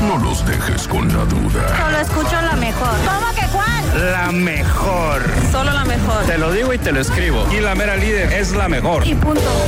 No los dejes con la duda. Solo escucho la mejor. ¿Cómo que cuál? La mejor. Solo la mejor. Te lo digo y te lo escribo. Y la mera líder es la mejor. Y punto.